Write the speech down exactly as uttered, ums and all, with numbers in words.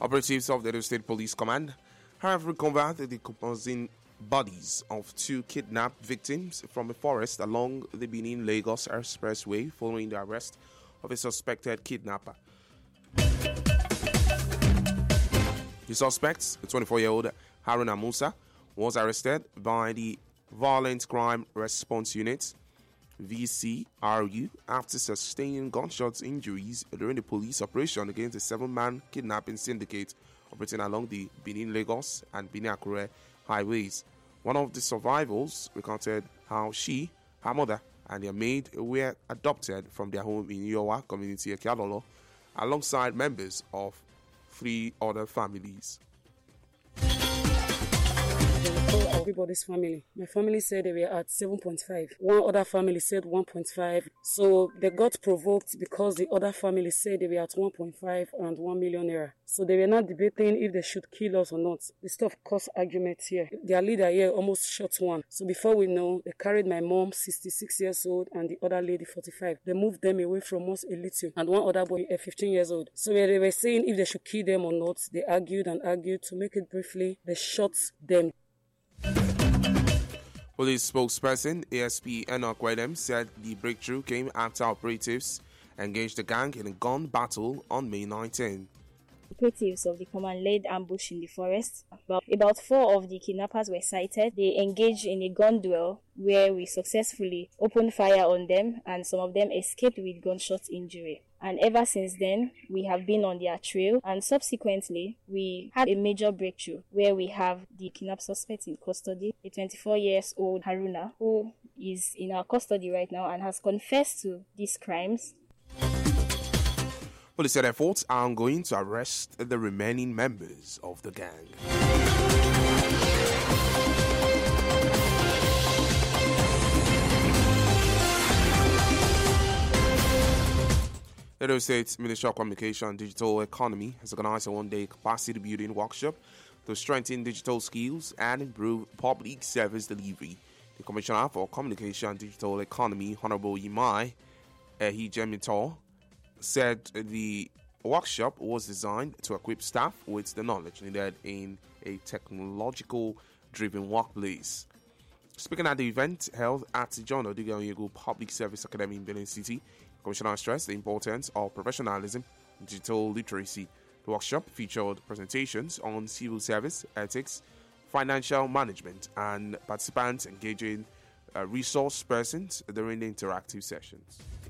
Operatives of the Edo State Police Command have recovered the decomposing bodies of two kidnapped victims from a forest along the Benin-Lagos Expressway following the arrest of a suspected kidnapper. The suspect, a twenty-four-year-old Haruna Musa, was arrested by the Violent Crime Response Unit V C R U after sustaining gunshot injuries during the police operation against a seven-man kidnapping syndicate operating along the Benin-Lagos and Benin-Akure highways. One of the survivors recounted how she, her mother, and their maid were adopted from their home in Yowa community, Ekialolo, alongside members of three other families. Everybody's family. My family said they were at seven point five. One other family said one point five. So they got provoked because the other family said they were at one point five and one million naira. So they were not debating if they should kill us or not. The stuff caused arguments here. Their leader here almost shot one. So before we know, they carried my mom, sixty-six years old, and the other lady, forty-five. They moved them away from us a little, and one other boy, fifteen years old. So they were saying if they should kill them or not. They argued and argued. To make it briefly, they shot them. Police spokesperson A S P Enoch Wedem said the breakthrough came after operatives engaged the gang in a gun battle on May nineteenth. Operatives of the command laid ambush in the forest. About, about four of the kidnappers were sighted. They engaged in a gun duel where we successfully opened fire on them, and some of them escaped with gunshot injury. And ever since then, we have been on their trail, and subsequently, we had a major breakthrough where we have the kidnapped suspect in custody, a twenty-four years old Haruna, who is in our custody right now and has confessed to these crimes. Police said efforts are ongoing to arrest the remaining members of the gang. The Edo State Ministry of Communication and Digital Economy has organized a one-day capacity building workshop to strengthen digital skills and improve public service delivery. The Commissioner for Communication and Digital Economy, Honorable Imai Ehijemito, said the workshop was designed to equip staff with the knowledge needed in a technological-driven workplace. Speaking at the event held at the John Odiga Onyego Public Service Academy in Benin City, the Commissioner stressed the importance of professionalism and digital literacy. The workshop featured presentations on civil service, ethics, financial management, and participants engaging uh, resource persons during the interactive sessions.